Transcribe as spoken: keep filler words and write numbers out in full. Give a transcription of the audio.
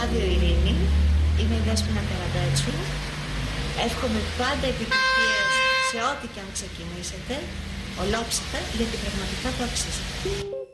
Ράδιο Ειρήνη. Είμαι η Δέσποινα Καραμπέτσου. Εύχομαι πάντα επιτυχίες σε ό,τι και αν ξεκινήσετε. Ολόψυχα, γιατί πραγματικά το αξίζετε.